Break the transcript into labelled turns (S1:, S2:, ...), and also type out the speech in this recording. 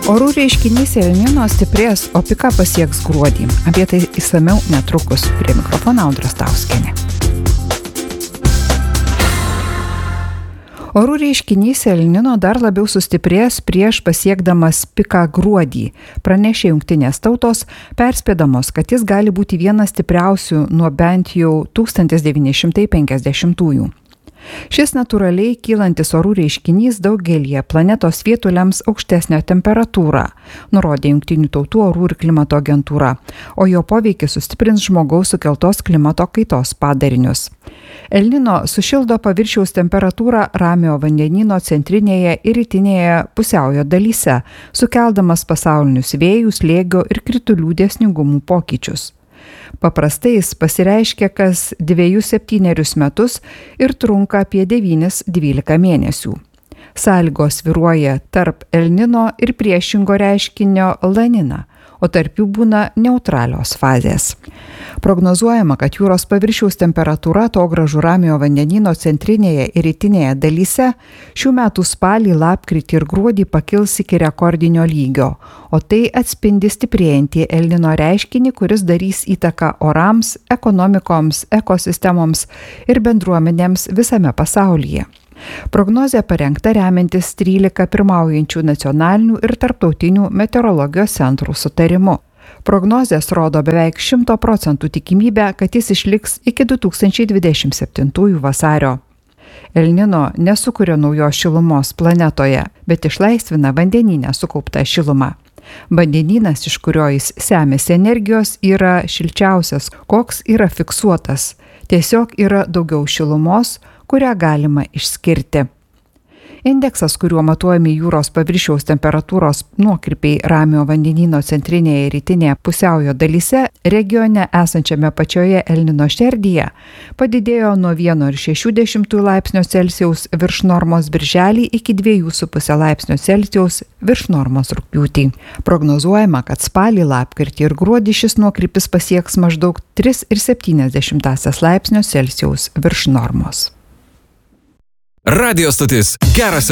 S1: Orų reiškinys El Nino stiprės, o piką pasieks gruodį. Apie tai išsamiau netrukus. Prie mikrofono Audra Stauskienė. Orų reiškinys El Nino dar labiau sustiprės prieš pasiekdamas piką gruodį. Pranešė Jungtinės tautos, perspėdamos, kad jis gali būti vienas stipriausių nuo bent jau 1950-ųjų. Šis natūraliai kylantis orų reiškinys daugelie planetos vietų lems aukštesnę temperatūrą, nurodė Jungtinių tautų orų ir klimato agentūra, o jo poveikis sustiprins žmogaus sukeltos klimato kaitos padarinius. El Nino sušildo paviršiaus temperatūrą Ramiojo vandenyno centrinėje ir rytinėje pusiaujo dalyse, sukeldamas pasaulinius vėjų, slėgio ir kritulių dėsningumų pokyčius. Paprastai jis pasireiškia kas 2-7 metus ir trunka apie 9-12 mėnesių. Sąlygos svyruoja tarp El Nino ir priešingo reiškinio La Nina, o tarp jų būna neutralios fazės. Prognozuojama, kad jūros paviršiaus temperatūra atogrąžų Ramiojo vandenyno centrinėje ir rytinėje dalyse šių metų spalį, lapkritį ir gruodį pakils iki rekordinio lygio, o tai atspindi stiprėjantį El Nino reiškinį, kuris darys įtaką orams, ekonomikoms, ekosistemoms ir bendruomenėms visame pasaulyje. Prognozė parengta remiantis 13 pirmaujančių nacionalinių ir tarptautinių meteorologijos centrų sutarimu. Prognozės rodo beveik 100% tikimybę, kad jis išliks iki 2027 vasario. El Nino nesukuria naujos šilumos planetoje, bet išlaisvina vandenyne sukauptą šilumą. Vandenynas, iš kurio jis semiasi energijos, yra šilčiausias, koks yra fiksuotas. Tiesiog yra daugiau šilumos, kurią galima išskirti. Indeksas, kuriuo matuojami jūros paviršiaus temperatūros nuokrypiai Ramiojo vandenyno centrinėje ir rytinėje pusiaujo dalyse, regione esančiame pačioje El Nino šerdyje, padidėjo nuo 1,6 laipsnio Celsijaus virš normos birželį iki 2,5 laipsnio Celsijaus virš normos rugpjūtį. Prognozuojama, kad spalį, lapkritį ir gruodį šis nuokrypis pasieks maždaug 3,7 laipsnio Celsijaus virš normos.
S2: Radio stotis Geras